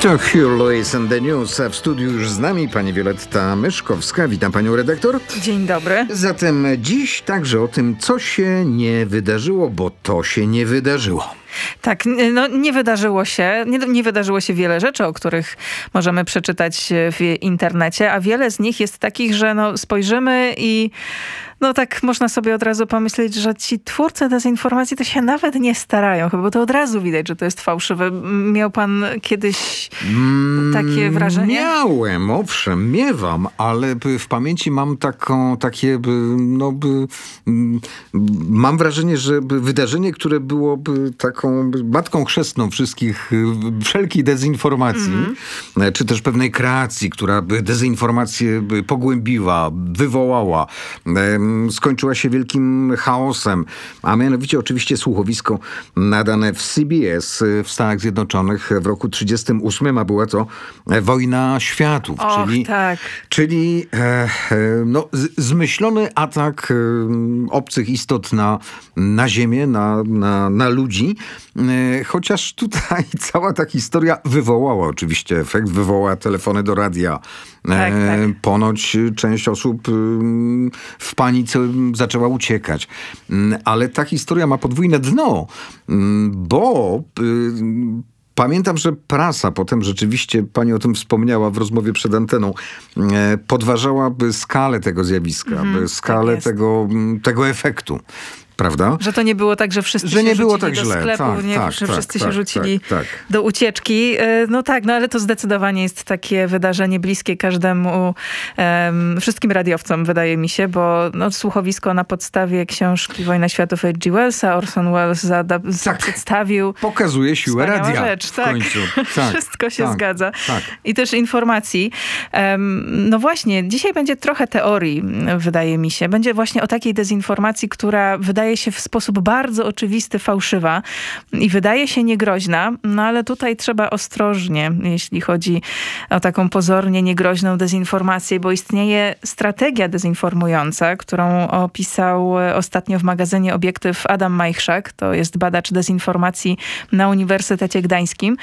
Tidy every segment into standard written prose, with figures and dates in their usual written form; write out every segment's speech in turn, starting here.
To Hugh Lewis and the News, a w studiu już z nami pani Wioletta Myszkowska. Witam panią redaktor. Dzień dobry. Zatem dziś także o tym, co się nie wydarzyło, bo to się nie wydarzyło. Tak, nie wydarzyło się wiele rzeczy, o których możemy przeczytać w internecie, a wiele z nich jest takich, że spojrzymy i tak można sobie od razu pomyśleć, że ci twórcy dezinformacji to się nawet nie starają, chyba, bo to od razu widać, że to jest fałszywe. Miał pan kiedyś takie wrażenie? Miałem, owszem, miewam, ale w pamięci mam mam wrażenie, że wydarzenie, które byłoby taką matką chrzestną wszelkiej dezinformacji, czy też pewnej kreacji, która by dezinformację pogłębiła, wywołała, skończyła się wielkim chaosem, a mianowicie oczywiście słuchowisko nadane w CBS w Stanach Zjednoczonych w roku 1938, a była to Wojna Światów, czyli zmyślony atak obcych istot na Ziemię, na ludzi, chociaż tutaj cała ta historia wywołała oczywiście efekt, wywołała telefony do radia. Tak. Ponoć część osób w panice zaczęła uciekać. Ale ta historia ma podwójne dno, bo pamiętam, że prasa potem rzeczywiście, pani o tym wspomniała w rozmowie przed anteną, podważałaby skalę tego zjawiska, skalę tego efektu. Prawda? Że to nie było tak, że wszyscy się rzucili do sklepu, że wszyscy się rzucili do ucieczki. Ale to zdecydowanie jest takie wydarzenie bliskie każdemu, wszystkim radiowcom, wydaje mi się, bo słuchowisko na podstawie książki Wojna Światów H.G. Wellsa, Orson Welles przedstawił. Pokazuje siłę radia rzecz, w końcu. Wszystko się zgadza. I też informacji. Właśnie, dzisiaj będzie trochę teorii, wydaje mi się. Będzie właśnie o takiej dezinformacji, która wydaje się w sposób bardzo oczywisty fałszywa i wydaje się niegroźna, ale tutaj trzeba ostrożnie, jeśli chodzi o taką pozornie niegroźną dezinformację, bo istnieje strategia dezinformująca, którą opisał ostatnio w magazynie Obiektyw Adam Majchrzak, to jest badacz dezinformacji na Uniwersytecie Gdańskim.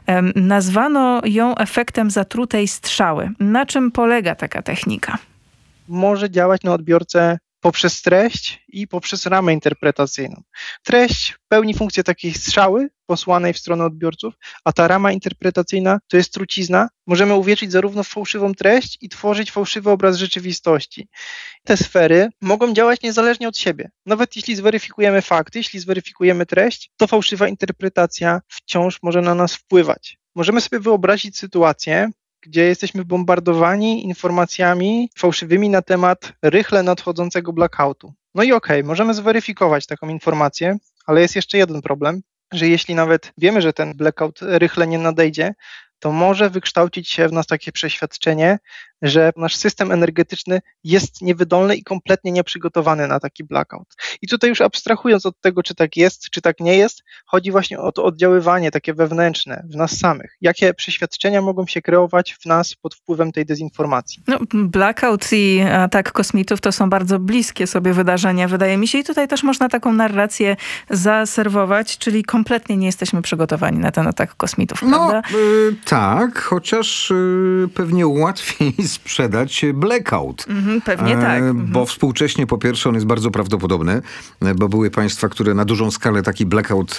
Nazwano ją efektem zatrutej strzały. Na czym polega taka technika? Może działać na odbiorcę poprzez treść i poprzez ramę interpretacyjną. Treść pełni funkcję takiej strzały posłanej w stronę odbiorców, a ta rama interpretacyjna to jest trucizna. Możemy uwierzyć zarówno w fałszywą treść i tworzyć fałszywy obraz rzeczywistości. Te sfery mogą działać niezależnie od siebie. Nawet jeśli zweryfikujemy fakty, jeśli zweryfikujemy treść, to fałszywa interpretacja wciąż może na nas wpływać. Możemy sobie wyobrazić sytuację, gdzie jesteśmy bombardowani informacjami fałszywymi na temat rychle nadchodzącego blackoutu. Możemy zweryfikować taką informację, ale jest jeszcze jeden problem, że jeśli nawet wiemy, że ten blackout rychle nie nadejdzie, to może wykształcić się w nas takie przeświadczenie, że nasz system energetyczny jest niewydolny i kompletnie nieprzygotowany na taki blackout. I tutaj już abstrahując od tego, czy tak jest, czy tak nie jest, chodzi właśnie o to oddziaływanie takie wewnętrzne w nas samych. Jakie przeświadczenia mogą się kreować w nas pod wpływem tej dezinformacji? Blackout i atak kosmitów to są bardzo bliskie sobie wydarzenia, wydaje mi się. I tutaj też można taką narrację zaserwować, czyli kompletnie nie jesteśmy przygotowani na ten atak kosmitów, prawda? Tak, chociaż pewnie łatwiej sprzedać blackout. Pewnie tak. Bo współcześnie po pierwsze on jest bardzo prawdopodobny, bo były państwa, które na dużą skalę taki blackout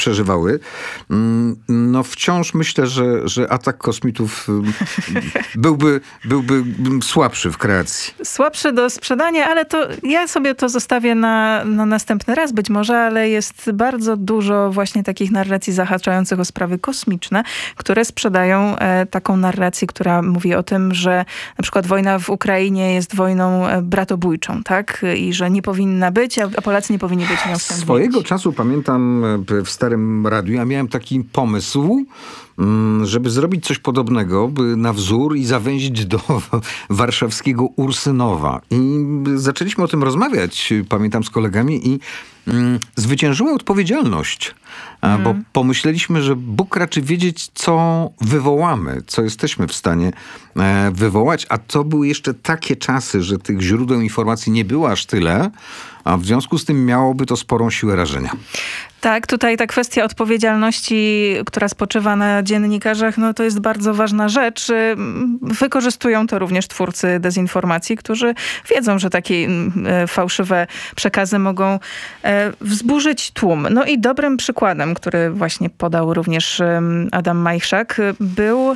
przeżywały. Wciąż myślę, że atak kosmitów byłby słabszy w kreacji. Słabszy do sprzedania, ale to ja sobie to zostawię na następny raz być może, ale jest bardzo dużo właśnie takich narracji zahaczających o sprawy kosmiczne, które sprzedają taką narrację, która mówi o tym, że na przykład wojna w Ukrainie jest wojną bratobójczą, tak? I że nie powinna być, a Polacy nie powinni być nią wstępnięci. Swojego czasu pamiętam w starym radiu, ja miałem taki pomysł, żeby zrobić coś podobnego na wzór i zawęzić do warszawskiego Ursynowa. I zaczęliśmy o tym rozmawiać, pamiętam, z kolegami i zwyciężyła odpowiedzialność. Bo pomyśleliśmy, że Bóg raczy wiedzieć, co wywołamy, co jesteśmy w stanie wywołać, a to były jeszcze takie czasy, że tych źródeł informacji nie było aż tyle, a w związku z tym miałoby to sporą siłę rażenia. Tak, tutaj ta kwestia odpowiedzialności, która spoczywa na dziennikarzach, no to jest bardzo ważna rzecz. Wykorzystują to również twórcy dezinformacji, którzy wiedzą, że takie fałszywe przekazy mogą wzburzyć tłum. No i dobrym przykładem, który właśnie podał również Adam Majchrzak, był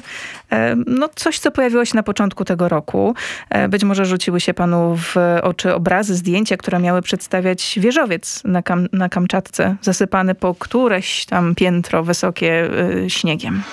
coś, co pojawiło się na początku tego roku. Być może rzuciły się panu w oczy obrazy, zdjęcia, które miały przedstawiać wieżowiec na Kamczatce, zasypany po któreś tam piętro wysokie śniegiem.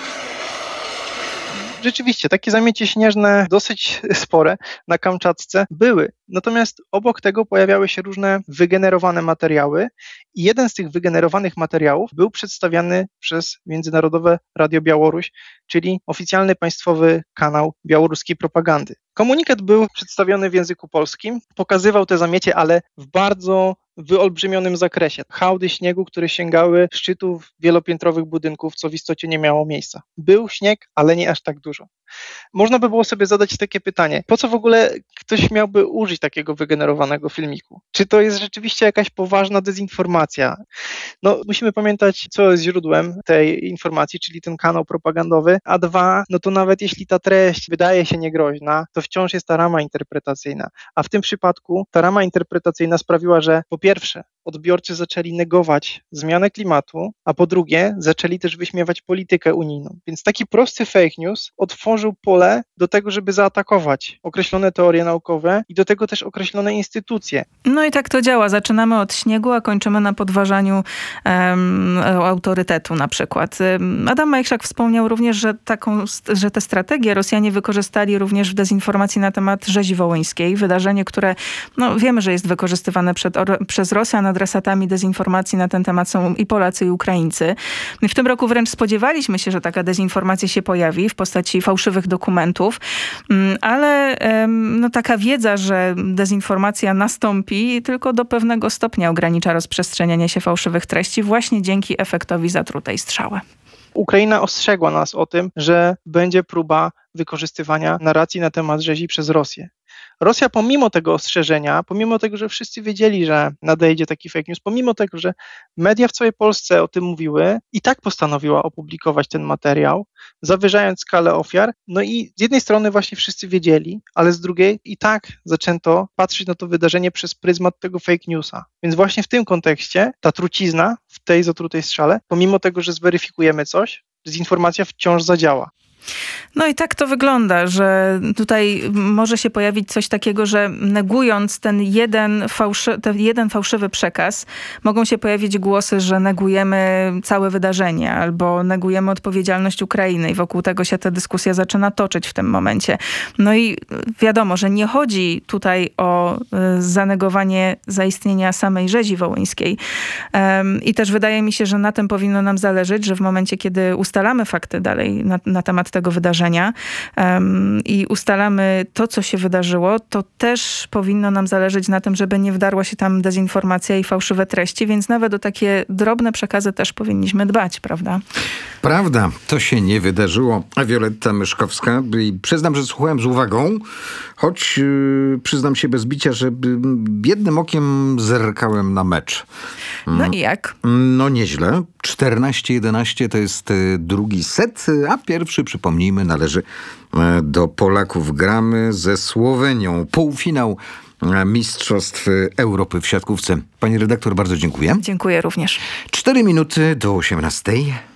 Rzeczywiście, takie zamiecie śnieżne, dosyć spore na Kamczatce były. Natomiast obok tego pojawiały się różne wygenerowane materiały i jeden z tych wygenerowanych materiałów był przedstawiany przez Międzynarodowe Radio Białoruś, czyli oficjalny państwowy kanał białoruskiej propagandy. Komunikat był przedstawiony w języku polskim, pokazywał te zamiecie, ale w bardzo wyolbrzymionym zakresie. Hałdy śniegu, które sięgały szczytów wielopiętrowych budynków, co w istocie nie miało miejsca. Był śnieg, ale nie aż tak dużo. Można by było sobie zadać takie pytanie, po co w ogóle ktoś miałby użyć takiego wygenerowanego filmiku? Czy to jest rzeczywiście jakaś poważna dezinformacja? No, musimy pamiętać, co jest źródłem tej informacji, czyli ten kanał propagandowy, a dwa, no to nawet jeśli ta treść wydaje się niegroźna, to wciąż jest ta rama interpretacyjna. A w tym przypadku ta rama interpretacyjna sprawiła, że po pierwsze, odbiorcy zaczęli negować zmianę klimatu, a po drugie, zaczęli też wyśmiewać politykę unijną. Więc taki prosty fake news otworzył pole do tego, żeby zaatakować określone teorie naukowe i do tego też określone instytucje. No i tak to działa. Zaczynamy od śniegu, a kończymy na podważaniu autorytetu na przykład. Adam Majchrzak wspomniał również, że tę strategię Rosjanie wykorzystali również w dezinformacji na temat rzezi wołyńskiej. Wydarzenie, które wiemy, że jest wykorzystywane przez Rosjan. Adresatami dezinformacji na ten temat są i Polacy, i Ukraińcy. W tym roku wręcz spodziewaliśmy się, że taka dezinformacja się pojawi w postaci fałszywych dokumentów, ale taka wiedza, że dezinformacja nastąpi, tylko do pewnego stopnia ogranicza rozprzestrzenianie się fałszywych treści właśnie dzięki efektowi zatrutej strzały. Ukraina ostrzegła nas o tym, że będzie próba wykorzystywania narracji na temat rzezi przez Rosję. Rosja pomimo tego ostrzeżenia, pomimo tego, że wszyscy wiedzieli, że nadejdzie taki fake news, pomimo tego, że media w całej Polsce o tym mówiły, i tak postanowiła opublikować ten materiał, zawyżając skalę ofiar. No i z jednej strony właśnie wszyscy wiedzieli, ale z drugiej i tak zaczęto patrzeć na to wydarzenie przez pryzmat tego fake newsa. Więc właśnie w tym kontekście ta trucizna w tej zatrutej strzale, pomimo tego, że zweryfikujemy coś, dezinformacja wciąż zadziała. No i tak to wygląda, że tutaj może się pojawić coś takiego, że negując ten jeden fałszywy przekaz, mogą się pojawić głosy, że negujemy całe wydarzenie albo negujemy odpowiedzialność Ukrainy i wokół tego się ta dyskusja zaczyna toczyć w tym momencie. No i wiadomo, że nie chodzi tutaj o zanegowanie zaistnienia samej rzezi wołyńskiej. I też wydaje mi się, że na tym powinno nam zależeć, że w momencie, kiedy ustalamy fakty dalej na temat tego wydarzenia i ustalamy to, co się wydarzyło, to też powinno nam zależeć na tym, żeby nie wdarła się tam dezinformacja i fałszywe treści, więc nawet o takie drobne przekazy też powinniśmy dbać, prawda? Prawda, to się nie wydarzyło. Wioletta Myszkowska. I przyznam, że słuchałem z uwagą, choć przyznam się bez bicia, że jednym okiem zerkałem na mecz. No i jak? No nieźle. 14-11 to jest drugi set, a pierwszy, przypomnijmy, należy do Polaków. Gramy ze Słowenią. Półfinał Mistrzostw Europy w siatkówce. Pani redaktor, bardzo dziękuję. Dziękuję również. 4 minuty do 18.